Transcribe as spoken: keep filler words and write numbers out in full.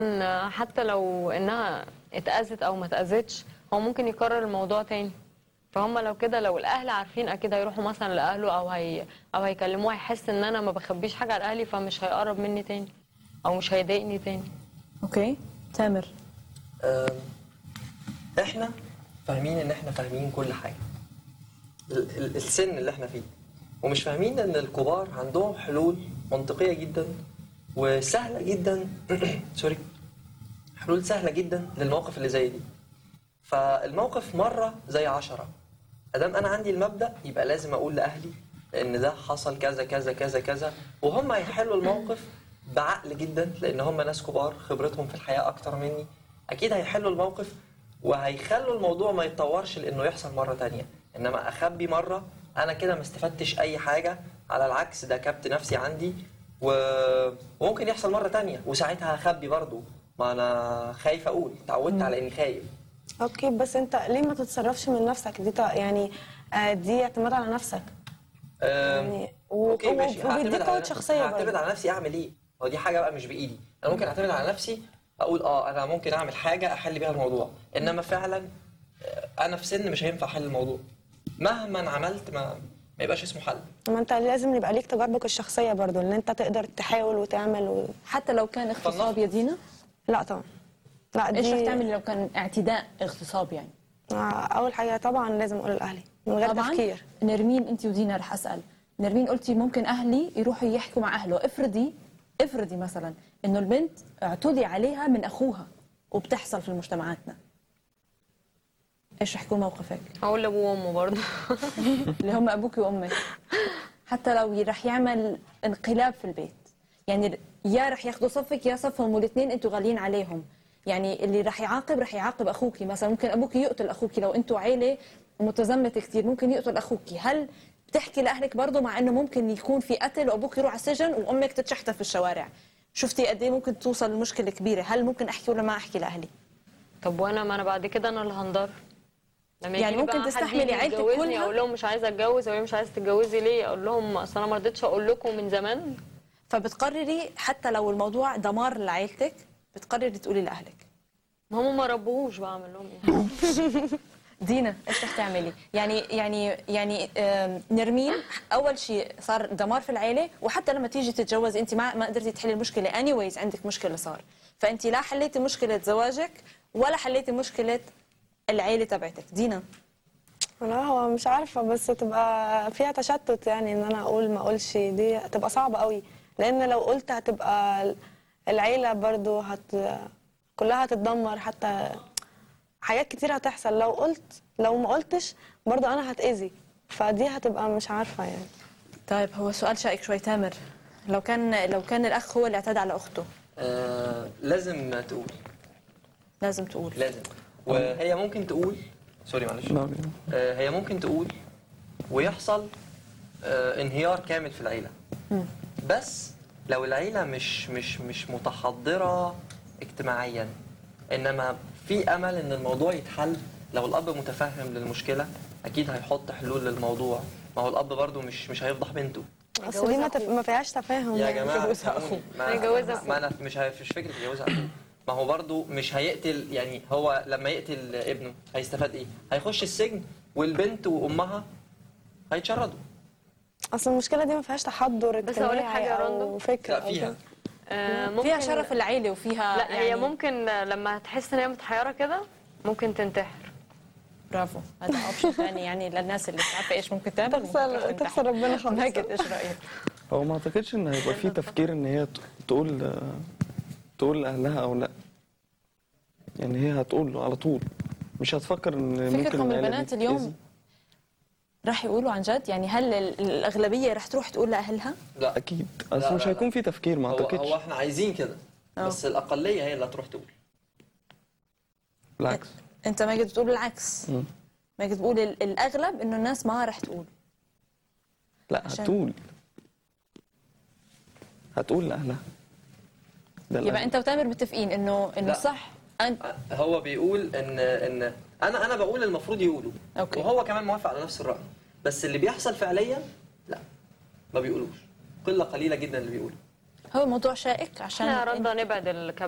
إن حتى لو انها اتأذت او ما اتأذتش هو ممكن يكرر الموضوع تاني. فهم لو كده، لو الاهل عارفين اكيد هيروحوا مثلا لاهله او هي او هيكلموه، هيحس ان انا ما بخبيش حاجه على اهلي، فمش هيقرب مني تاني او مش هيضايقني تاني. اوكي تامر. أم، احنا فاهمين ان احنا فاهمين كل حاجه، ال- ال- السن اللي احنا فيه، ومش فاهمين ان الكبار عندهم حلول منطقيه جدا وسهله جدا سوري حلول سهله جدا للمواقف اللي زي دي. فالموقف مره زي عشرة، ادام انا عندي المبدا يبقى لازم اقول لاهلي ان ده حصل كذا كذا كذا كذا، وهم هيحلوا الموقف بعقل جدا لان هم ناس كبار خبرتهم في الحياه اكتر مني، اكيد هيحلوا الموقف وهيخلوا الموضوع ما يتطورش لانه يحصل مره تانية. انما اخبي مره انا كده ما استفدتش اي حاجه، على العكس ده كبت نفسي عندي و- وممكن يحصل مره تانية وساعتها هخبي برضو، ما انا خايف اقول، اتعودت على اني خايف. اوكي، بس انت ليه ما تتصرفش من نفسك؟ دي تا- يعني آه، دي اعتماد على نفسك يعني، و- اوكي ماشي، و- هعتمد وبيديك على قوة شخصية هعتمد برضه. على نفسي اعمل ايه؟ هو دي حاجه بقى مش بايدي، انا ممكن اعتمد على نفسي اقول اه انا ممكن اعمل حاجه احل بيها الموضوع، انما فعلا آه، انا في سن مش هينفع احل الموضوع مهما عملت، ما ما يبقاش اسمه حل. ما انت لازم يبقى ليك تجاربك الشخصية برضه، ان انت تقدر تحاول وتعمل و... حتى لو كان اغتصاب يا دينا؟ لا طبعا، لا دي ايش رح تعملي لو كان اعتداء اغتصاب يعني؟ آه، اول حاجة طبعا لازم اقول لاهلي من غير طبعا. تفكير. نرمين انت ودينا رح اسال. نرمين قلتي ممكن اهلي يروحوا يحكوا مع اهله، افرضي افرضي مثلا انه البنت اعتدي عليها من اخوها وبتحصل في مجتمعاتنا، ايش رح يكون موقفك؟ هقول لابوه وامه برضه. اللي هم ابوك وامك. حتى لو رح يعمل انقلاب في البيت، يعني يا رح ياخذوا صفك يا صفهم، والاثنين انتوا غاليين عليهم. يعني اللي رح يعاقب رح يعاقب اخوك، مثلا ممكن ابوك يقتل اخوك لو انتوا عيله متزمته كثير، ممكن يقتل اخوك. هل بتحكي لاهلك برضه مع انه ممكن يكون في قتل وابوك يروح على السجن وامك تتشحتف في الشوارع؟ شفتي قد ايه ممكن توصل لمشكله كبيره؟ هل ممكن احكي ولا ما احكي لاهلي؟ طب وانا، ما انا بعد كده انا اللي هنضر. لما يعني يجي ممكن بقى حد تستحملي يجي عيلتك يتجوزني كلها؟ اقول لهم مش عايزه اتجوز، او هي مش عايزه تتجوزي ليه؟ اقول لهم اصل انا ما رضيتش اقول لكم من زمان. فبتقرري حتى لو الموضوع دمار لعيلتك بتقرري تقولي لاهلك. ما هم ما ربوهوش، بعمل لهم ايه؟ دينا ايش رح تعملي؟ يعني يعني يعني آم، نرمين اول شيء صار دمار في العيله، وحتى لما تيجي تتجوزي انت ما ما قدرتي تحلي المشكله، اني ويز عندك مشكله صار، فانت لا حليتي مشكله زواجك ولا حليتي مشكله العيله تبعتك. دينا لا هو مش عارفة، بس تبقى فيها تشتت يعني، ان انا اقول ما اقولش دي هتبقى صعبة قوي، لان لو قلت هتبقى العيلة برضو هت كلها هتتدمر، حتى حاجات كتير هتحصل لو قلت. لو ما قلتش برضو انا هتأذي، فدي هتبقى مش عارفة يعني. طيب هو سؤال شائك شوي. تامر، لو كان لو كان الاخ هو اللي اعتدى على اخته آه لازم تقول، لازم تقول. لازم، وهي ممكن تقول سوري معلش آه هي ممكن تقول ويحصل آه انهيار كامل في العيله. بس لو العيله مش مش مش متحضره اجتماعيا، انما في امل ان الموضوع يتحل. لو الاب متفهم للمشكله اكيد هيحط حلول للموضوع، ما هو الاب برضو مش مش هيفضح بنته. اصل دي ما, تف... ما فيهاش تفاهم يا يعني. جماعه يجوزها افهموني. أخوه. ما, يجوزها أخوه. ما انا مش هي- مش فكره يجوزها اخوه، ما هو برضو مش هيقتل. يعني هو لما يقتل ابنه هيستفاد ايه؟ هيخش السجن والبنت وامها هيتشردوا. اصل المشكلة دي ما فيهاش تحضر بس أقول لك حاجة يا اجتماعي رندا؟ او فكر لا أو فيها كده. آه، ممكن فيها شرف العيله وفيها لا يعني هي ممكن لما تحس ان هي متحيره كده ممكن تنتحر. برافو، هذا اوبشن ثاني يعني للناس اللي مش عارفه ايش ممكن تعمل. تخسر تخسر ربنا خالص. ماجد ايش رايك؟ هو ما اعتقدش ان هيبقى في تفكير ان هي ت- تقول تقول لاهلها او لا، يعني هي هتقول له على طول، مش هتفكر ان ممكن فكركم العيلة البنات دي اليوم تتأذي. راح يقولوا عن جد؟ يعني هل ال- الاغلبيه راح تروح تقول لاهلها؟ لا اكيد، لا، اصل مش لا، هيكون لا. في تفكير، ما هو, اعتقدش. هو احنا عايزين كده، أه. بس الاقليه هي اللي هتروح تقول. بالعكس. انت ماجد بتقول العكس. مم. ماجد بتقول ال- الاغلب انه الناس ما راح تقول. لا عشان- هتقول هتقول لاهلها. ده يبقى الأغلب. انت وتامر متفقين انه انه لا. صح. أنت هو بيقول ان ان انا انا بقول المفروض يقولوا، أوكي. وهو كمان موافق على نفس الراي، بس اللي بيحصل فعليا لا، ما بيقولوش، قله قليله جدا اللي بيقولوا. هو موضوع شائك عشان احنا يا رندا نبعد الكب